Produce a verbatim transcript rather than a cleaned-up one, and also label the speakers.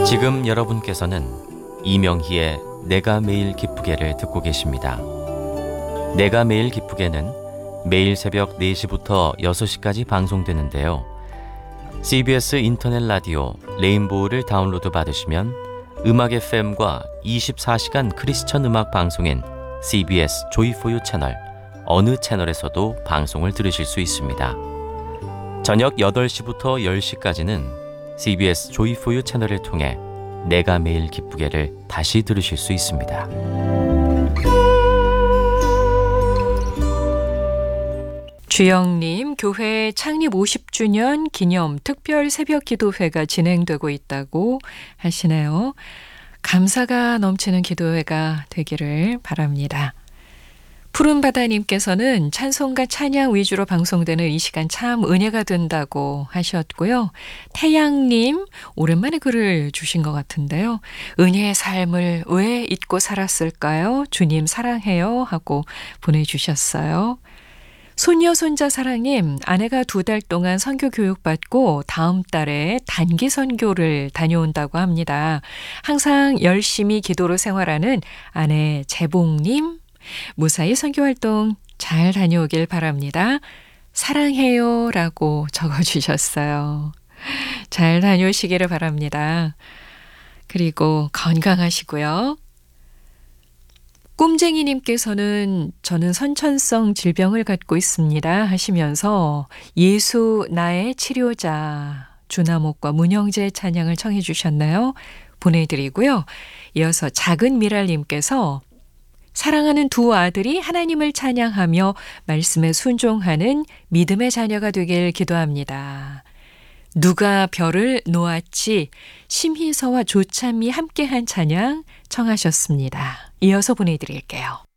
Speaker 1: 지금 여러분께서는 이명희의 내가 매일 기쁘게를 듣고 계십니다. 내가 매일 기쁘게는 매일 새벽 네 시부터 여섯 시까지 방송되는데요. 씨비에스 인터넷 라디오 레인보우를 다운로드 받으시면 음악 에프엠과 이십사 시간 크리스천 음악 방송인 씨비에스 조이포유 채널 어느 채널에서도 방송을 들으실 수 있습니다. 저녁 여덟 시부터 열 시까지는 씨비에스 조이포유 채널을 통해 내가 매일 기쁘게를 다시 들으실 수 있습니다.
Speaker 2: 주영님, 교회 창립 오십 주년 기념 특별 새벽 기도회가 진행되고 있다고 하시네요. 감사가 넘치는 기도회가 되기를 바랍니다. 푸른바다님께서는 찬송과 찬양 위주로 방송되는 이 시간 참 은혜가 된다고 하셨고요. 태양님, 오랜만에 글을 주신 것 같은데요. 은혜의 삶을 왜 잊고 살았을까요? 주님 사랑해요 하고 보내주셨어요. 손녀 손자 사랑님, 아내가 두 달 동안 선교 교육받고 다음 달에 단기 선교를 다녀온다고 합니다. 항상 열심히 기도로 생활하는 아내 재봉님, 무사히 선교활동 잘 다녀오길 바랍니다. 사랑해요 라고 적어주셨어요. 잘 다녀오시기를 바랍니다. 그리고 건강하시고요. 꿈쟁이님께서는 저는 선천성 질병을 갖고 있습니다 하시면서 예수 나의 치료자 주나목과 문영재 찬양을 청해 주셨나요? 보내드리고요. 이어서 작은 미랄님께서 사랑하는 두 아들이 하나님을 찬양하며 말씀에 순종하는 믿음의 자녀가 되길 기도합니다. 누가 별을 놓았지 심희서와 조참이 함께한 찬양 청하셨습니다. 이어서 보내드릴게요.